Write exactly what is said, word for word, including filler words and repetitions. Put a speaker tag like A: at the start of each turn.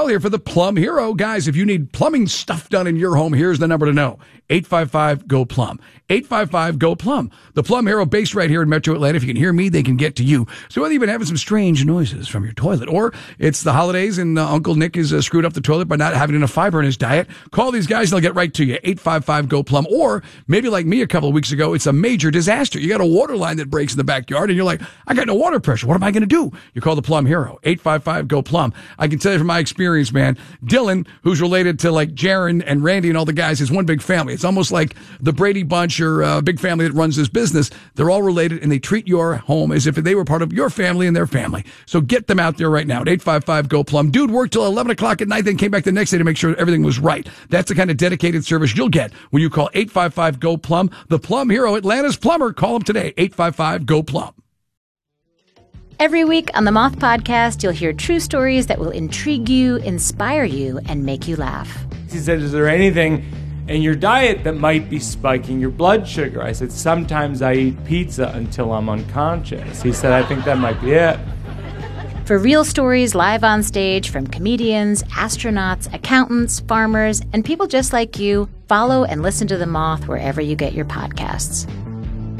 A: Bell here for the Plum Hero. Guys, if you need plumbing stuff done in your home, here's the number to know. eight five five, G O, P L U M. eight five five, G O, P L U M. The Plum Hero based right here in Metro Atlanta. If you can hear me, they can get to you. So whether you've been having some strange noises from your toilet, or it's the holidays and uh, Uncle Nick has uh, screwed up the toilet by not having enough fiber in his diet, call these guys and they'll get right to you. eight five five, G O, P L U M. Or maybe like me a couple of weeks ago, it's a major disaster. You got a water line that breaks in the backyard and you're like, I got no water pressure. What am I going to do? You call the Plum Hero. eight five five, G O, P L U M. I can tell you from my experience, man, Dylan, who's related to like Jaron and Randy and all the guys, is one big family. It's almost like the Brady Bunch or a big family that runs this business. They're all related and they treat your home as if they were part of your family and their family. So get them out there right now at eight five five, G O, P L U M. Dude worked till eleven o'clock at night, then came back the next day to make sure everything was right. That's the kind of dedicated service you'll get when you call eight five five, G O, P L U M. The Plum Hero, Atlanta's plumber. Call him today, eight five five, G O, P L U M.
B: Every week on the Moth Podcast, you'll hear true stories that will intrigue you, inspire you, and make you laugh.
C: He said, is there anything in your diet that might be spiking your blood sugar? I said, sometimes I eat pizza until I'm unconscious. He said, I think that might be it.
B: For real stories live on stage from comedians, astronauts, accountants, farmers, and people just like you, follow and listen to The Moth wherever you get your podcasts.